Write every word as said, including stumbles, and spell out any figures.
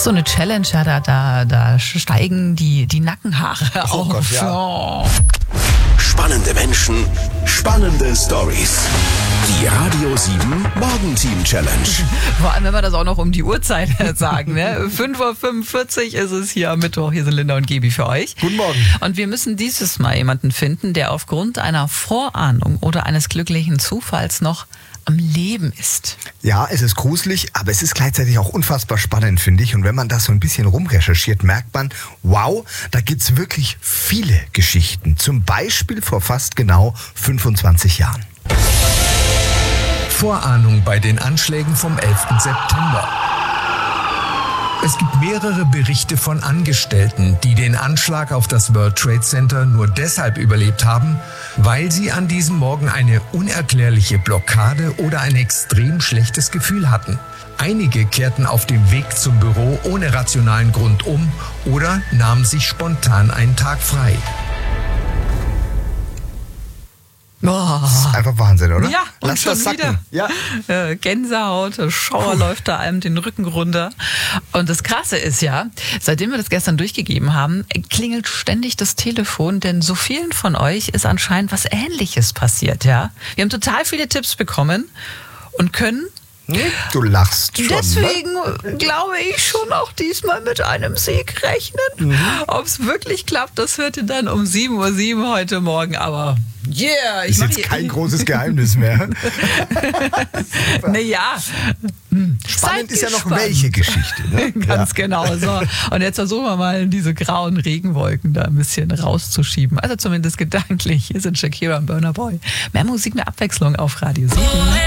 so eine Challenge, ja, da, da, da steigen die, die Nackenhaare Oh auf. Gott, ja. Oh. Spannende Menschen, spannende Stories. Die Radio sieben Morgenteam Challenge. Vor allem, wenn wir das auch noch um die Uhrzeit sagen. Ne? fünf Uhr fünfundvierzig ist es hier am Mittwoch. Hier sind Linda und Gebi für euch. Guten Morgen. Und wir müssen dieses Mal jemanden finden, der aufgrund einer Vorahnung oder eines glücklichen Zufalls noch am Leben ist. Ja, es ist gruselig, aber es ist gleichzeitig auch unfassbar spannend, finde ich. Und wenn man das so ein bisschen rumrecherchiert, merkt man, wow, da gibt's wirklich viele Geschichten. Zum Beispiel vor fast genau fünfundzwanzig Jahren. Vorahnung bei den Anschlägen vom elften September. Es gibt mehrere Berichte von Angestellten, die den Anschlag auf das World Trade Center nur deshalb überlebt haben, weil sie an diesem Morgen eine unerklärliche Blockade oder ein extrem schlechtes Gefühl hatten. Einige kehrten auf dem Weg zum Büro ohne rationalen Grund um oder nahmen sich spontan einen Tag frei. Oh. Das ist einfach Wahnsinn, oder? Ja, und Lass schon das sacken. wieder. Ja. Äh, Gänsehaut, Schauer Puh. läuft da einem den Rücken runter. Und das Krasse ist ja, seitdem wir das gestern durchgegeben haben, klingelt ständig das Telefon, denn so vielen von euch ist anscheinend was Ähnliches passiert, ja. Wir haben total viele Tipps bekommen und können Du lachst schon, deswegen ne? glaube ich schon auch diesmal mit einem Sieg rechnen. Mhm. Ob es wirklich klappt, das hört ihr dann um sieben Uhr sieben heute Morgen. Aber yeah, ich ist mach jetzt hier kein großes Geheimnis mehr. Naja, spannend ist ja noch welche Geschichte. Ne? Ganz ja. genau. So. Und jetzt versuchen wir mal, diese grauen Regenwolken da ein bisschen rauszuschieben. Also zumindest gedanklich. Hier sind Shakira und Burna Boy. Mehr Musik, mehr Abwechslung auf Radio sieben.